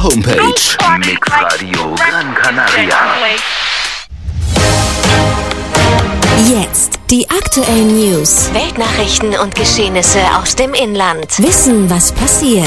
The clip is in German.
unserer Homepage. Mixradio Gran Canaria. Jetzt die aktuellen News, Weltnachrichten und Geschehnisse aus dem Inland. Wissen, was passiert.